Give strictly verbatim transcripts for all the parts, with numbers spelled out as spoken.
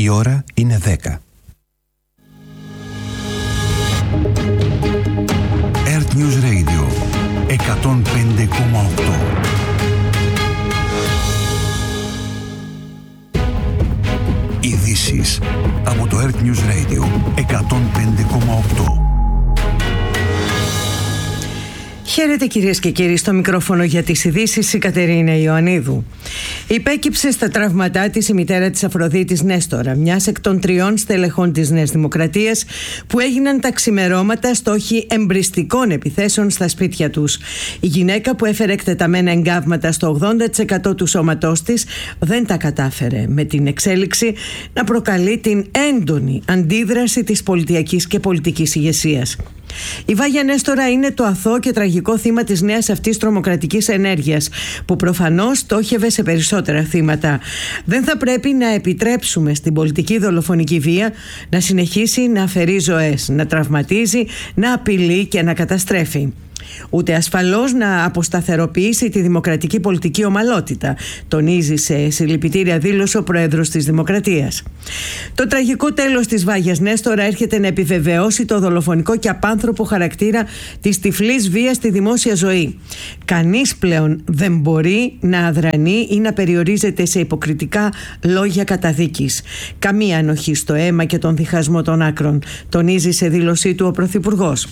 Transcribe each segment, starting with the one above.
Η ώρα είναι δέκα. Earth News Radio εκατόν πέντε κόμμα οκτώ. Ειδήσεις από το Earth News Radio εκατόν πέντε κόμμα οκτώ. Χαίρετε κυρίες και κύριοι, στο μικρόφωνο για τις ειδήσεις η Κατερίνα Ιωαννίδου. Υπέκυψε στα τραύματά της η μητέρα της Αφροδίτης Νέστορα, μιας εκ των τριών στελεχών της Νέας Δημοκρατίας που έγιναν τα ξημερώματα στόχοι εμπριστικών επιθέσεων στα σπίτια τους. Η γυναίκα, που έφερε εκτεταμένα εγκάβματα στο ογδόντα τοις εκατό του σώματός της, δεν τα κατάφερε, με την εξέλιξη να προκαλεί την έντονη αντίδραση της πολιτιακής και πολιτικής ηγεσίας. Η Βάγια Νέστορα είναι το αθώο και τραγικό θύμα της νέας αυτής τρομοκρατικής ενέργειας, που προφανώς στόχευε σε περισσότερα θύματα. Δεν θα πρέπει να επιτρέψουμε στην πολιτική δολοφονική βία να συνεχίσει να αφαιρεί ζωές, να τραυματίζει, να απειλεί και να καταστρέφει. Ούτε ασφαλώς να αποσταθεροποιήσει τη δημοκρατική πολιτική ομαλότητα, τονίζει σε συλληπιτήρια δήλωση ο Πρόεδρος της Δημοκρατίας. Το τραγικό τέλος της Βάγιας Νέστορα έρχεται να επιβεβαιώσει το δολοφονικό και απάνθρωπο χαρακτήρα της τυφλής βίας στη δημόσια ζωή. Κανείς πλέον δεν μπορεί να αδρανεί ή να περιορίζεται σε υποκριτικά λόγια καταδίκης. Καμία ανοχή στο αίμα και τον διχασμό των άκρων, τονίζει σε δήλωσή του ο Πρωθυπουργός.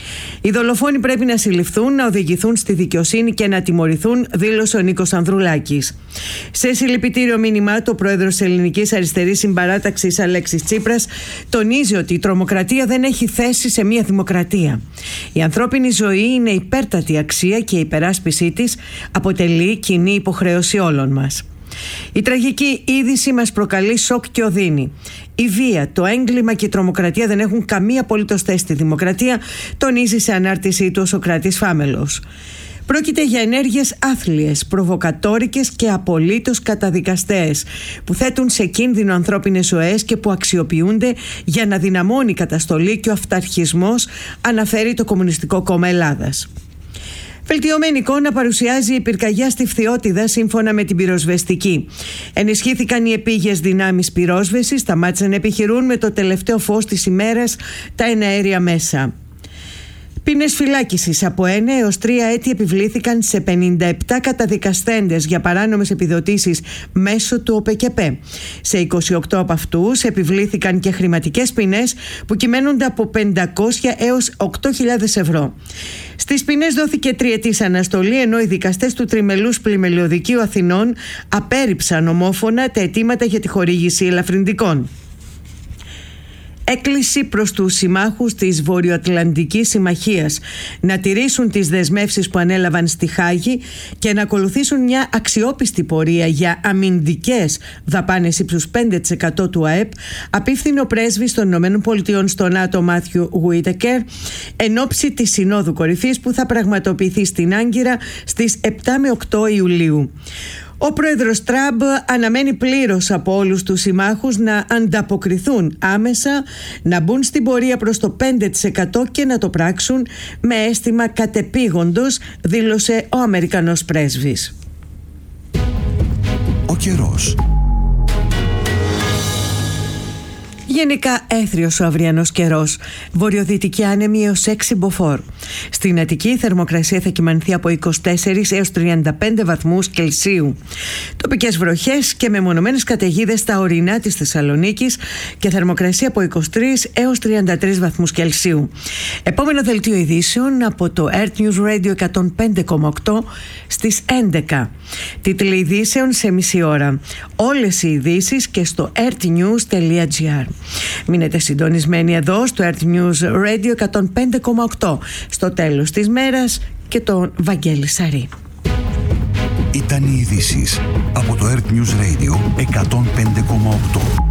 Οι δολοφόνοι πρέπει να συλληφθούν, να οδηγηθούν στη δικαιοσύνη και να τιμωρηθούν, δήλωσε ο Νίκος Ανδρουλάκης. Σε συλληπιτήριο μήνυμά του, ο πρόεδρος της Ελληνικής Αριστερής Συμπαράταξης Αλέξης Τσίπρας τονίζει ότι η τρομοκρατία δεν έχει θέση σε μια δημοκρατία. Η ανθρώπινη ζωή είναι υπέρτατη αξία και η υπεράσπιση της αποτελεί κοινή υποχρέωση όλων μας. Η τραγική είδηση μας προκαλεί σοκ και οδύνη. Η βία, το έγκλημα και η τρομοκρατία δεν έχουν καμία απολύτως θέση στη δημοκρατία, τονίζει σε ανάρτησή του ο Σωκράτης Φάμελος. Πρόκειται για ενέργειες άθλιες, προβοκατόρικες και απολύτως καταδικαστές, που θέτουν σε κίνδυνο ανθρώπινες ζωές και που αξιοποιούνται για να δυναμώνει η καταστολή και ο αυταρχισμός, αναφέρει το Κομμουνιστικό Κόμμα Ελλάδας. Βελτιωμένη εικόνα παρουσιάζει η πυρκαγιά στη Φθιώτιδα σύμφωνα με την πυροσβεστική. Ενισχύθηκαν οι επίγειες δυνάμεις πυρόσβεσης, σταμάτησαν να επιχειρούν με το τελευταίο φως της ημέρας τα εναέρια μέσα. Ποινές φυλάκισης από ένα έως τρία έτη επιβλήθηκαν σε πενήντα επτά καταδικαστέντες για παράνομες επιδοτήσεις μέσω του ΟΠΕΚΕΠΕ. Σε είκοσι οκτώ από αυτούς επιβλήθηκαν και χρηματικές ποινές που κυμαίνονται από πεντακόσια έως οκτώ χιλιάδες ευρώ. Στις ποινές δόθηκε τριετής αναστολή, ενώ οι δικαστές του Τριμελούς Πλημελιωδικείου Αθηνών απέρριψαν ομόφωνα τα αιτήματα για τη χορήγηση ελαφρυντικών. Έκκληση προς τους συμμάχους της Βορειοατλαντικής Συμμαχίας να τηρήσουν τις δεσμεύσεις που ανέλαβαν στη Χάγη και να ακολουθήσουν μια αξιόπιστη πορεία για αμυντικές δαπάνες ύψους πέντε τοις εκατό του ΑΕΠ, απίφθηνε ο πρέσβης των ΗΠΑ στο ΝΑΤΟ Μάθιου Γουίτεκερ εν ώψη της Συνόδου Κορυφής που θα πραγματοποιηθεί στην Άγκυρα στις επτά με οκτώ Ιουλίου. Ο πρόεδρος Τραμπ αναμένει πλήρως από όλους τους συμμάχους να ανταποκριθούν άμεσα, να μπουν στην πορεία προς το πέντε τοις εκατό και να το πράξουν με αίσθημα κατεπήγοντος, δήλωσε ο Αμερικανός πρέσβης. Ο καιρός. Γενικά έθριος ο αυριανός καιρός. Βορειοδυτική άνεμη έως έξι μποφόρ. Στην Αττική η θερμοκρασία θα κυμανθεί από είκοσι τέσσερα έως τριάντα πέντε βαθμούς Κελσίου. Τοπικές βροχές και μεμονωμένες καταιγίδες στα ορεινά της Θεσσαλονίκης και θερμοκρασία από είκοσι τρία έως τριάντα τρεις βαθμούς Κελσίου. Επόμενο δελτίο ειδήσεων από το Earth News Radio εκατόν πέντε κόμμα οκτώ στις έντεκα. Τίτλοι ειδήσεων σε μισή ώρα. Όλες οι ειδήσεις και στο earthnews τελεία gr. Μείνετε συντονισμένοι εδώ στο Earth News Radio εκατόν πέντε κόμμα οκτώ. Στο τέλος της μέρας και τον Βαγγέλη Σαρή. Ήταν οι ειδήσεις από το Earth News Radio εκατόν πέντε κόμμα οκτώ.